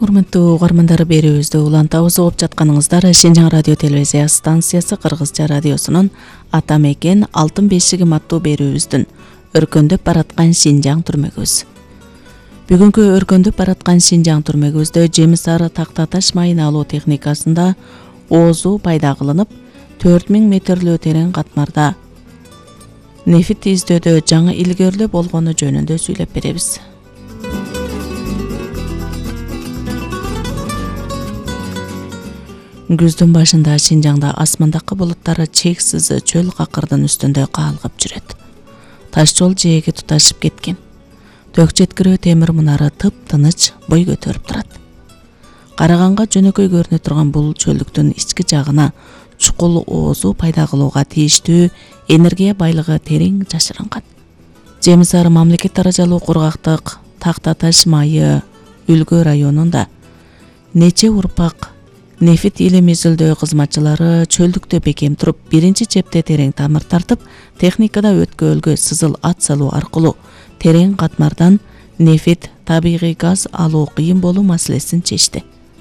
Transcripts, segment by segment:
Урматтуу угармандар, берүүбүздү улантабыз угуп жатканыңыздар Шинжаң радио телевизия станциясы Кыргызча радиосунун ата мекен алтын бешигим аттуу берүүбүздүн өркөндөп бараткан Шинжаң түрмөгүбүз. Бүгүнкү өркөндөп бараткан Шинжаң түрмөгүбүздө жемис ары тактаташ майын алуу техникасында оозу пайда кылынып, 4000 метрлүү терең катмарда нефит издөөдө жаңы илгөрлөө болгону жөнүндө сүйлөп беребиз. Күздүн башында Шинжаңда асмандагы булуттар чексиз чөл какырдын үстүндө каалгып жүрөт. Таш жол жээге туташып кеткен. Төк жеткирүү темир мунары тып-тыныч бой көтөрүп турат. Караганга жөнөкөй көрүнө турган бул чөлдүктүн ички жагына чукул оозу пайда кылууга тийиштүү энергия байлыгы терең жашырынган. Жемис ары мамлекет даражалуу кургактык Тактаташ майы Үлгө районунда нече урпак нефит илим изилдөө кызматчылары чөлдүктө бекем туруп, биринчи чепте терең тамыр тартып, техникада өткөлгө сызыл ат салуу аркылуу терең катмардан нефит, табигый газ алуу кыйын болуу маселесин чечти.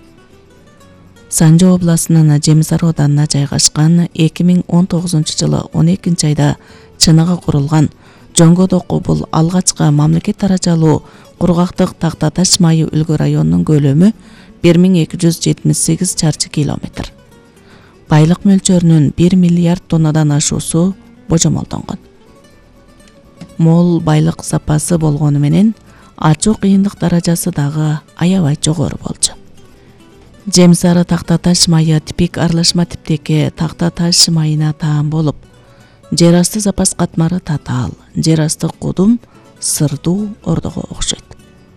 Санжы областынын Жемис ары ауданына жайгашкан 2019-жылы 12 айда чыныгы курулган Жоңгодоку бул алгачкы мамлекет даражалуу кургактык Тактаташ майы Үлгө районунун көлөмү 1278 чарчы километр. Байлык мөлчөрүнүн 1 миллиард тоннадан ашуусу божомолдонгон. Мол байлык запасы болгону менен ачуу кыйындык даражасы дагы аябай жогору болчу. Жемис ары Тактаташ майы типик аралашма типтеги Тактаташ майына таан болуп, жер асты запас катмары татаал, жер асты кудум сырдуу ордого окшойт.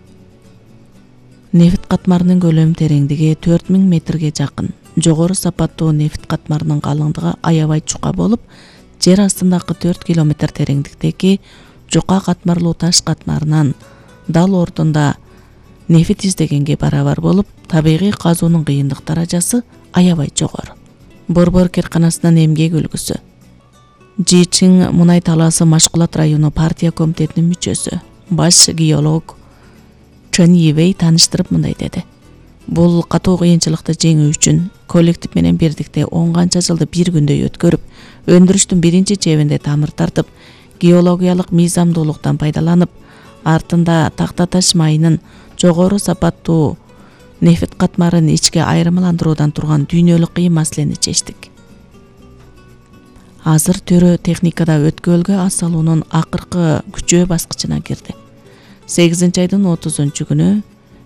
Нефит катмарынын көлөм тереңдиги 4000 метрге жакын. Жогору сапаттуу нефит катмарынын калыңдыгы аябай чука болуп, жер астындагы 4 километр тереңдиктеги жука катмарлуу таш катмарынан дал ордунда нефит издегенге барабар болуп, табигый казуунун кыйындык даражасы аябай жогору. Борбор керканасынын эмгек үлгүсү. Жичин мунай талаасы Машкулат району партия комитетинин мүчөсү, баш геолог Чен Ивей таныштырып мындай деди. Бул катуу кыйынчылыкты жеңүү үчүн коллектив менен бирдикте 10 канча жылды бир күндөй өткөрүп, өндүрүштүн биринчи чебинде тамыр тартып, геологиялык мыйзамдуулуктан пайдаланып, артында Тактаташ майынын жогору сапаттуу нефит катмарын ичке айырмаландыруудан турган дүйнөлүк кыйын маселени чечтик. Азыр төрө техникада өткөлгө ас салуунун акыркы күчөө баскычына кирди. 8 айдын 30 күнү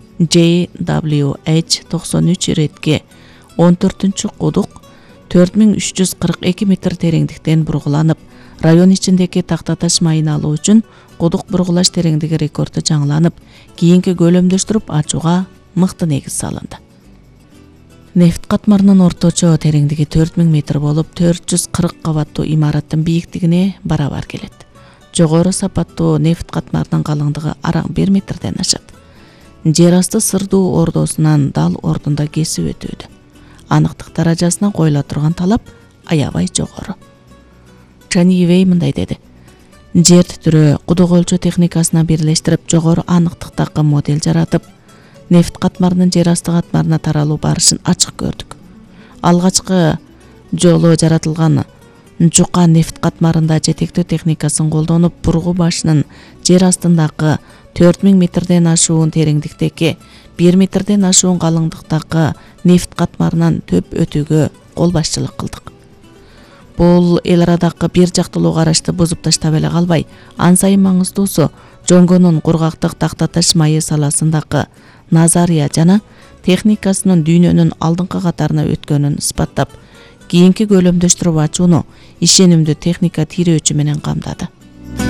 JWH-93 ретке 14 кудук 4342 метр тереңдиктен бургуланып, район ичиндеги Тактаташ майын алуу үчүн кудук бургулаш тереңдиги рекорду жаңыланып, кийинки көлөмдөштүрүп ачууга мыкты негиз салынды. Нефт катмарынын орточо тереңдиги 4000 метр болуп, 440 кабаттуу имараттын бийиктигине барабар келет. Жогору сапаттуу нефт катмарынын калыңдыгы араң 1 метрден ашат. Жер асты сырдуу ордосунан дал ордунда кесип өтүүдө. Аныктык даражасына коюла турган талап аябай жогору. Чанивей мындай деди. Жер түрө кудук өлчөө техникасына бирлештирип, жогору аныктыктагы модель жаратып, нефт катмарынын жер асты катмарына таралуу барышын ачык көрдүк. Алгачкы жолу жаратылган жука нефт катмарында жетектөө техникасын колдонуп, бургу башынын жер астындагы 4000 метрден ашуун тереңдиктеги 1 метрден ашуун калыңдыктагы нефт катмарынан төп өтүүгө кол башчылык кылдык. Бул эл арадагы бир жактылуу карашты бузуп таштап эле калбай, ан сайын маңыздуусу Жоңгонун кургактык Тактаташ майы саласындагы назария жана техникасынын дүйнөнүн алдыңкы катарына өткөнүн испаттап, кийинки көлөмдөштүрүп ачууну ишенимдүү техника тирөөчү менен камдады.